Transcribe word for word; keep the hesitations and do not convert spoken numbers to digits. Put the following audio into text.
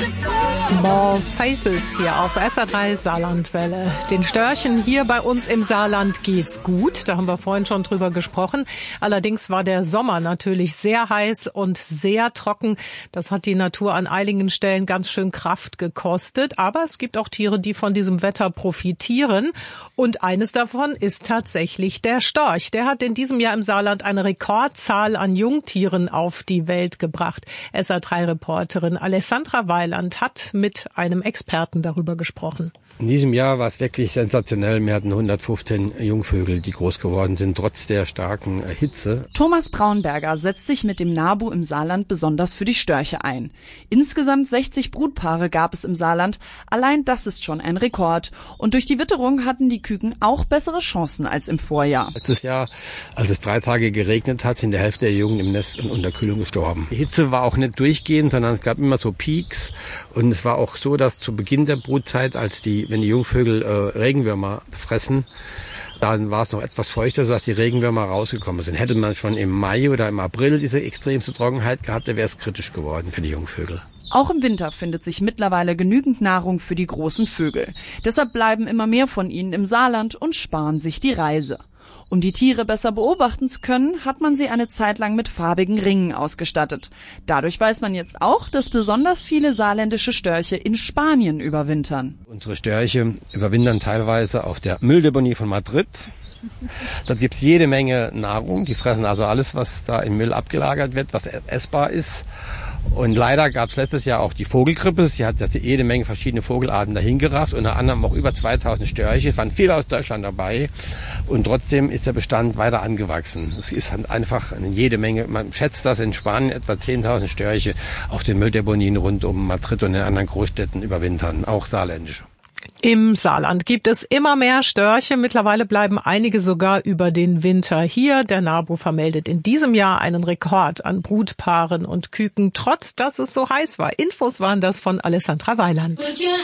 Small Faces hier auf S R drei Saarlandwelle. Den Störchen hier bei uns im Saarland geht's gut. Da haben wir vorhin schon drüber gesprochen. Allerdings war der Sommer natürlich sehr heiß und sehr trocken. Das hat die Natur an einigen Stellen ganz schön Kraft gekostet. Aber es gibt auch Tiere, die von diesem Wetter profitieren. Und eines davon ist tatsächlich der Storch. Der hat in diesem Jahr im Saarland eine Rekordzahl an Jungtieren auf die Welt gebracht. S R drei Reporterin Alessandra Weiland hat mit einem Experten darüber gesprochen. In diesem Jahr war es wirklich sensationell. Wir hatten hundertfünfzehn Jungvögel, die groß geworden sind, trotz der starken Hitze. Thomas Braunberger setzt sich mit dem NABU im Saarland besonders für die Störche ein. Insgesamt sechzig Brutpaare gab es im Saarland. Allein das ist schon ein Rekord. Und durch die Witterung hatten die Küken auch bessere Chancen als im Vorjahr. Letztes Jahr, als es drei Tage geregnet hat, sind die Hälfte der Jungen im Nest und Unterkühlung gestorben. Die Hitze war auch nicht durchgehend, sondern es gab immer so Peaks. Und es war auch so, dass zu Beginn der Brutzeit, als die wenn die Jungvögel äh, Regenwürmer fressen, dann war es noch etwas feuchter, sodass die Regenwürmer rausgekommen sind. Hätte man schon im Mai oder im April diese extremste Trockenheit gehabt, dann wäre es kritisch geworden für die Jungvögel. Auch im Winter findet sich mittlerweile genügend Nahrung für die großen Vögel. Deshalb bleiben immer mehr von ihnen im Saarland und sparen sich die Reise. Um die Tiere besser beobachten zu können, hat man sie eine Zeit lang mit farbigen Ringen ausgestattet. Dadurch weiß man jetzt auch, dass besonders viele saarländische Störche in Spanien überwintern. Unsere Störche überwintern teilweise auf der Mülldeponie von Madrid. Dort gibt's jede Menge Nahrung. Die fressen also alles, was da im Müll abgelagert wird, was essbar ist. Und leider gab es letztes Jahr auch die Vogelgrippe. Sie hat jede Menge verschiedene Vogelarten dahin gerafft, unter anderem auch über zweitausend Störche. Es waren viele aus Deutschland dabei. Und trotzdem ist der Bestand weiter angewachsen. Es ist einfach eine jede Menge. Man schätzt, dass in Spanien etwa zehntausend Störche auf den Mülldeponien rund um Madrid und in anderen Großstädten überwintern, auch saarländische. Im Saarland gibt es immer mehr Störche. Mittlerweile bleiben einige sogar über den Winter hier. Der NABU vermeldet in diesem Jahr einen Rekord an Brutpaaren und Küken, trotz dass es so heiß war. Infos waren das von Alessandra Weiland.